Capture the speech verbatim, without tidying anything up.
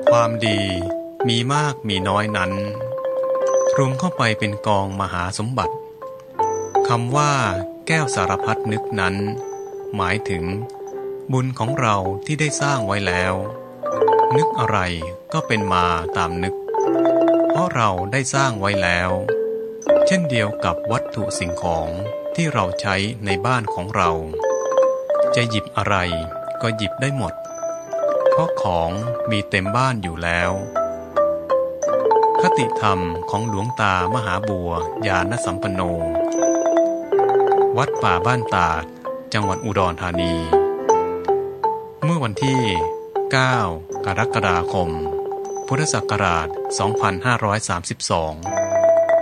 ความดีมีมากมีน้อยนั้นรวมเข้าไปเป็นกองมหาสมบัติคำว่าแก้วสารพัดนึกนั้นหมายถึงบุญของเราที่ได้สร้างไว้แล้วนึกอะไรก็เป็นมาตามนึกเพราะเราได้สร้างไว้แล้วเช่นเดียวกับวัตถุสิ่งของที่เราใช้ในบ้านของเราจะหยิบอะไรก็หยิบได้หมดเพราะของมีเต็มบ้านอยู่แล้วคติธรรมของหลวงตามหาบัวญาณสัมปันโนวัดป่าบ้านตาดจังหวัดอุดรธานีเมื่อวันที่เก้ากรกฎาคมพุทธศักราชสองพันห้าร้อยสามสิบสอง